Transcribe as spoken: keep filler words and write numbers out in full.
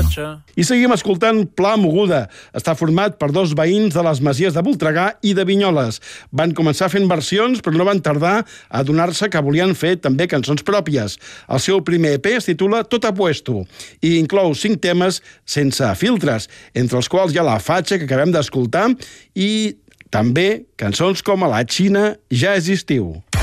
marxa. I seguim escoltant Pla Moguda. Està format per dos veïns de les masies de Voltregà i de Vinyoles. Van començar fent versions, però no van tardar a adonar-se que volien fer també cançons pròpies. El seu primer E P es titula Tot apuesto i inclou cinc temes sense filtres, entre els quals hi ha La Fatxa, que acabem d'escoltar, i també cançons com A la Xina ja és estiu.